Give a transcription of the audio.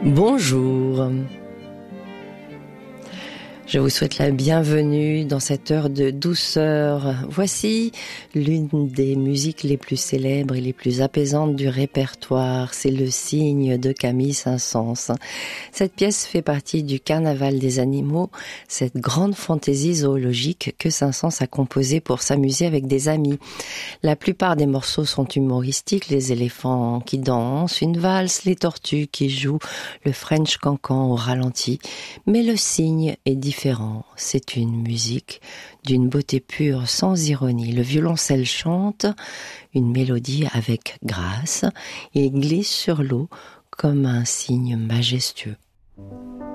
Bonjour. Je vous souhaite la bienvenue dans cette heure de douceur. Voici l'une des musiques les plus célèbres et les plus apaisantes du répertoire. C'est Le Cygne de Camille Saint-Saëns. Cette pièce fait partie du Carnaval des animaux, cette grande fantaisie zoologique que Saint-Saëns a composée pour s'amuser avec des amis. La plupart des morceaux sont humoristiques, les éléphants qui dansent, une valse, les tortues qui jouent, le French cancan au ralenti. Mais le cygne est différent. C'est une musique d'une beauté pure, sans ironie. Le violoncelle chante une mélodie avec grâce. Il glisse sur l'eau comme un cygne majestueux.